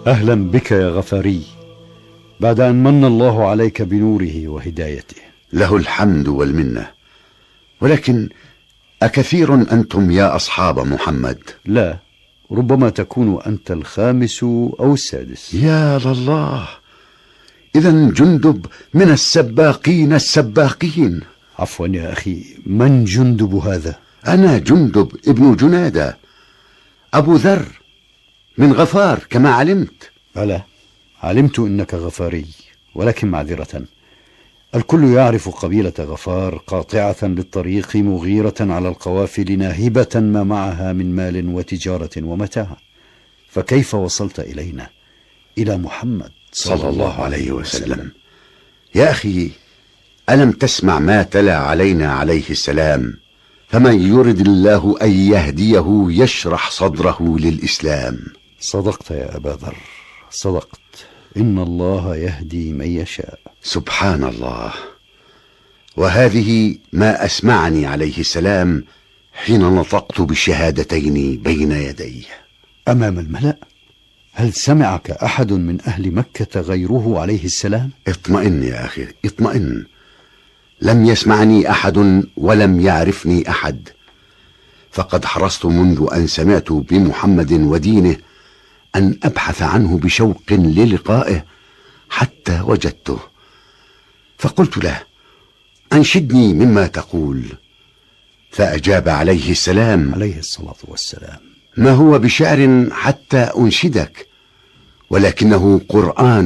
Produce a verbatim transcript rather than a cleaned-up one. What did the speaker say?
أهلا بك يا غفاري، بعد أن من الله عليك بنوره وهدايته. له الحمد والمنة. ولكن أكثير أنتم يا أصحاب محمد؟ لا، ربما تكون أنت الخامس أو السادس. يا لله، إذن جندب من السباقين السباقين. عفوا يا أخي، من جندب هذا؟ أنا جندب ابن جنادة أبو ذر من غفار كما علمت. بلى، علمت إنك غفاري، ولكن معذرة، الكل يعرف قبيلة غفار قاطعة للطريق مغيرة على القوافل ناهبة ما معها من مال وتجارة ومتاع، فكيف وصلت إلينا إلى محمد صلى, صلى الله عليه وسلم, وسلم. يا أخي، ألم تسمع ما تلا علينا عليه السلام؟ فمن يرد الله أن يهديه يشرح صدره للإسلام. صدقت يا أبا ذر، صدقت، إن الله يهدي من يشاء. سبحان الله. وهذه ما أسمعني عليه السلام حين نطقت بالشهادتين بين يديه أمام الملأ. هل سمعك أحد من أهل مكة غيره عليه السلام؟ اطمئن يا أخي، اطمئن. لم يسمعني أحد ولم يعرفني أحد، فقد حرصت منذ أن سمعت بمحمد ودينه أن أبحث عنه بشوق للقائه حتى وجدته، فقلت له: أنشدني مما تقول. فأجاب عليه السلام عليه الصلاة والسلام: ما هو بشعر حتى أنشدك، ولكنه قرآن